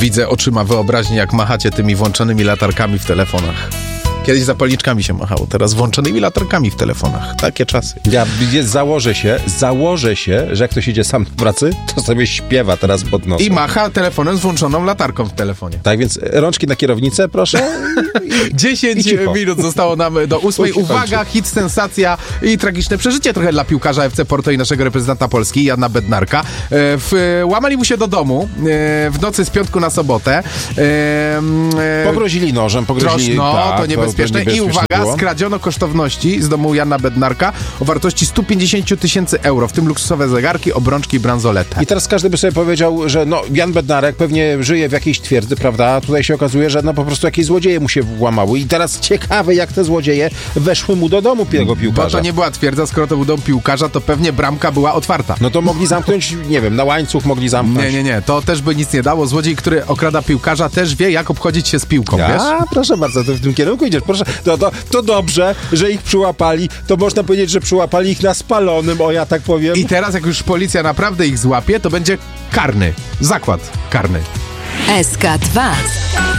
Widzę oczyma wyobraźni, jak machacie tymi włączonymi latarkami w telefonach. Kiedyś zapalniczkami się machało, teraz włączonymi latarkami w telefonach. Takie czasy. Ja założę się, że jak ktoś idzie sam do pracy, to sobie śpiewa teraz pod nosem. I macha telefonem z włączoną latarką w telefonie. Tak, więc rączki na kierownicę, proszę. 10 minut zostało nam do 8. Uwaga, hit, sensacja i tragiczne przeżycie trochę dla piłkarza FC Porto i naszego reprezentanta Polski, Jana Bednarka. Łamali mu się do domu w nocy z piątku na sobotę. Pogrozili nożem, to niebezpieczne. I uwaga, było. skradziono kosztowności z domu Jana Bednarka o wartości 150 000 euro, w tym luksusowe zegarki, obrączki i bransoletę. I teraz każdy by sobie powiedział, że Jan Bednarek pewnie żyje w jakiejś twierdzy, prawda? A tutaj się okazuje, że po prostu jakieś złodzieje mu się włamały. I teraz ciekawe, jak te złodzieje weszły mu do domu tego piłkarza. Bo to nie była twierdza, skoro to był dom piłkarza, to pewnie bramka była otwarta. No to mogli zamknąć, nie wiem, na łańcuch mogli zamknąć. Nie, to też by nic nie dało. Złodziej, który okrada piłkarza, też wie, jak obchodzić się z piłką, wiesz? Proszę bardzo, to w tym kierunku idziesz. Proszę, to dobrze, że ich przyłapali. To można powiedzieć, że przyłapali ich na spalonym, ja tak powiem. I teraz, jak już policja naprawdę ich złapie, to będzie karny. Zakład karny. SK2